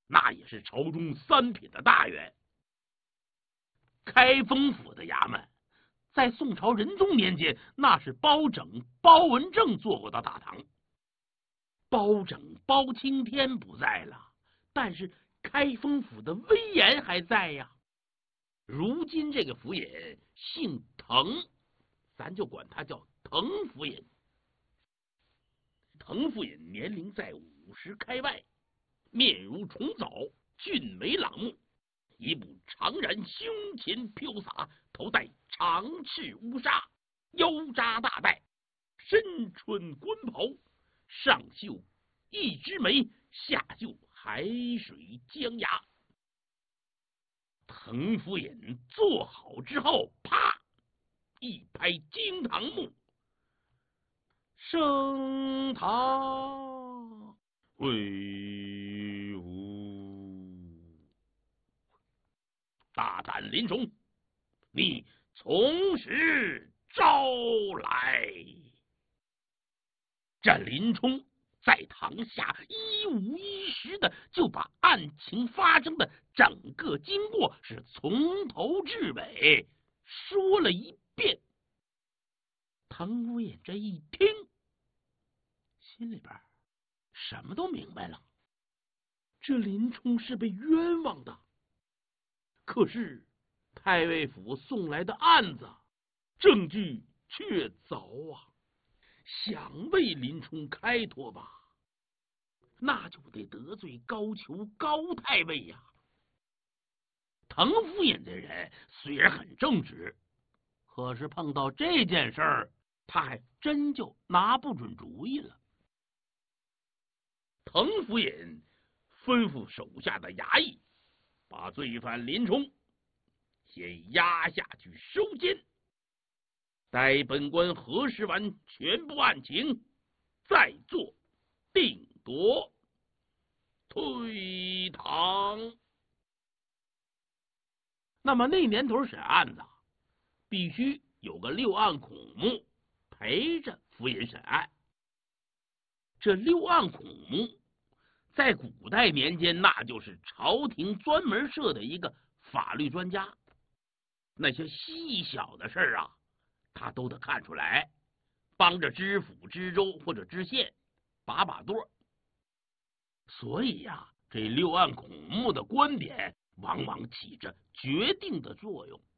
那也是朝中3品的大员。开封府的衙门，在宋朝仁宗年间，那是包拯、包文正做过的大堂。包拯、包青天不在了，但是开封府的威严还在呀。如今这个府尹姓滕，咱就管他叫滕府尹。滕府尹年龄在50开外，面如重枣，俊美朗目，一部长髯胸前飘洒，头戴长翅乌纱，腰扎大带，身穿官袍，上绣一枝梅，下绣海水江崖。滕府尹坐好之后，啪一拍惊堂木，升堂威武！大胆林冲，你从实招来！这林冲在堂下一五一十的就把案情发生的整个经过是从头至尾说了一遍。滕府尹这一听，心里边什么都明白了，这林冲是被冤枉的。可是太尉府送来的案子证据确凿啊，想为林冲开脱吧，那就得得罪高俅高太尉呀。滕府尹这人虽然很正直，可是碰到这件事儿，他还真就拿不准主意了。滕府尹吩咐手下的衙役，把罪犯林冲先押下去收监，待本官核实完全部案情，再做定夺。退堂。那么那年头审案子，必须有个6案孔目陪着府尹审案。这6案孔目在古代年间，那就是朝廷专门设的一个法律专家，那些细小的事儿啊，他都得看出来，帮着知府、知州或者知县把舵。所以呀，这6案孔目的观点往往起着决定的作用。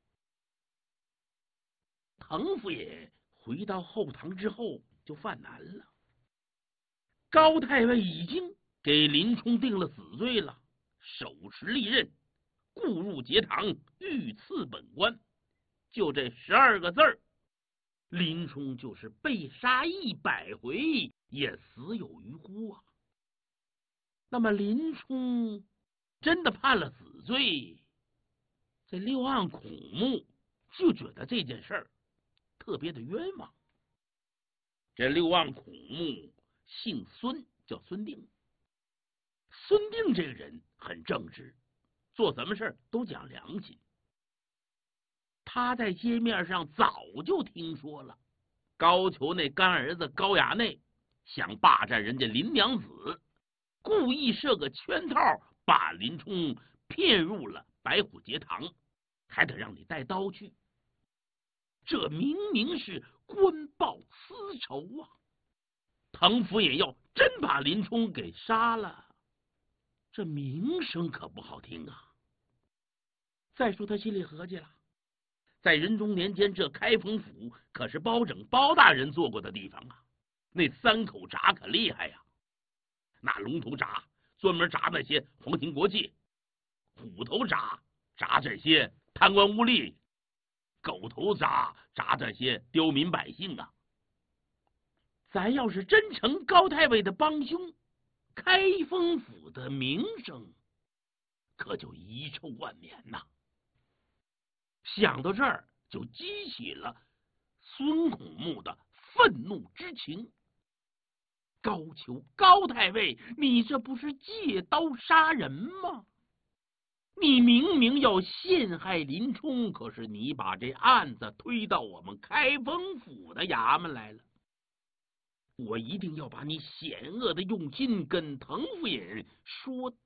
滕府尹回到后堂之后就犯难了，高太尉已经给林冲定了死罪了，手持利刃，故入节堂，御赐本官。就这12个字儿，林冲就是被杀100回也死有余辜啊。那么林冲真的判了死罪，这6案孔目就觉得这件事儿特别的冤枉。这6案孔目姓孙，叫孙定。孙定这个人很正直，做什么事都讲良心。他在街面上早就听说了高俅那干儿子高衙内想霸占人家林娘子，故意设个圈套，把林冲骗入了白虎节堂，还得让你带刀去。这明明是官报私仇啊！滕府尹要真把林冲给杀了，这名声可不好听啊。再说他心里合计了，在仁宗年间，这开封府可是包拯包大人做过的地方啊，那3口铡可厉害呀。那龙头铡专门铡那些皇亲国戚，虎头铡铡这些贪官污吏，狗头铡铡这些刁民百姓啊。咱要是真成高太尉的帮凶，开封府的名声可就遗臭万年呐。想到这儿，就激起了孙孔目的愤怒之情。高俅高太尉，你这不是借刀杀人吗？你明明要陷害林冲，可是你把这案子推到我们开封府的衙门来了。我一定要把你险恶的用心跟滕府尹说